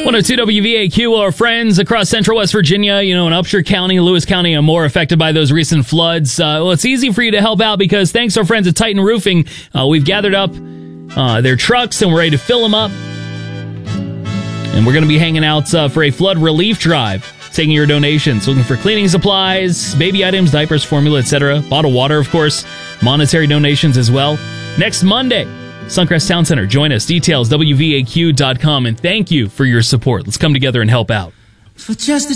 102 WVAQ, our friends across central West Virginia, in Upshur County, Lewis County, are more affected by those recent floods. Well, it's easy for you to help out because thanks to our friends at Titan Roofing, we've gathered up their trucks and we're ready to fill them up. And we're going to be hanging out for a flood relief drive, taking your donations, looking for cleaning supplies, baby items, diapers, formula, etc. Bottled water, of course, monetary donations as well. Next Monday, Suncrest Town Center. Join us. Details, WVAQ.com. And thank you for your support. Let's come together and help out. For just the